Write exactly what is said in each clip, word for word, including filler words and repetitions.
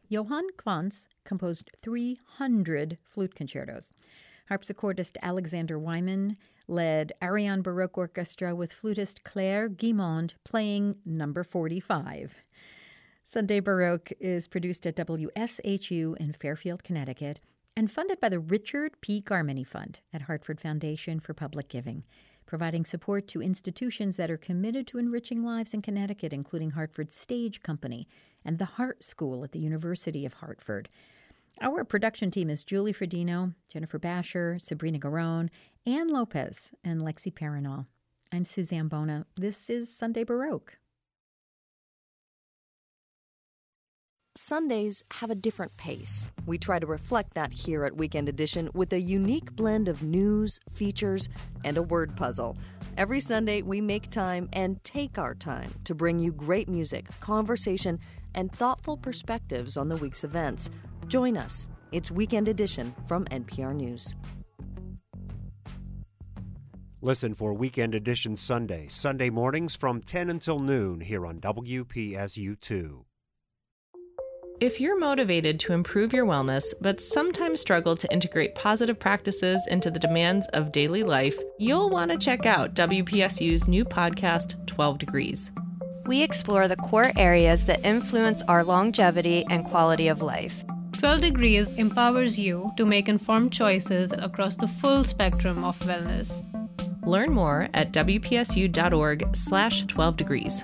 Johann Quantz composed three hundred flute concertos. Harpsichordist Alexander Wyman led Ariane Baroque Orchestra with flutist Claire Guimond playing number forty-five. Sunday Baroque is produced at W S H U in Fairfield, Connecticut, and funded by the Richard P. Garmany Fund at Hartford Foundation for Public Giving, providing support to institutions that are committed to enriching lives in Connecticut, including Hartford Stage Company and the Hart School at the University of Hartford. Our production team is Julie Fredino, Jennifer Basher, Sabrina Garone, Ann Lopez, and Lexi Paranol. I'm Suzanne Bona. This is Sunday Baroque. Sundays have a different pace. We try to reflect that here at Weekend Edition with a unique blend of news, features, and a word puzzle. Every Sunday, we make time and take our time to bring you great music, conversation, and thoughtful perspectives on the week's events. Join us. It's Weekend Edition from N P R News. Listen for Weekend Edition Sunday, Sunday mornings from ten until noon here on W P S U two. If you're motivated to improve your wellness, but sometimes struggle to integrate positive practices into the demands of daily life, you'll want to check out W P S U's new podcast, twelve degrees. We explore the core areas that influence our longevity and quality of life. twelve degrees empowers you to make informed choices across the full spectrum of wellness. Learn more at W P S U dot org slash twelve degrees.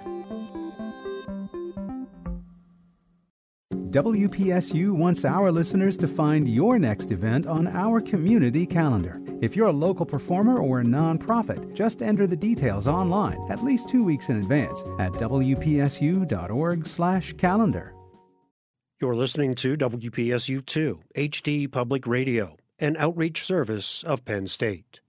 W P S U wants our listeners to find your next event on our community calendar. If you're a local performer or a nonprofit, just enter the details online at least two weeks in advance at W P S U dot org slash calendar. You're listening to W P S U two, H D Public Radio, an outreach service of Penn State.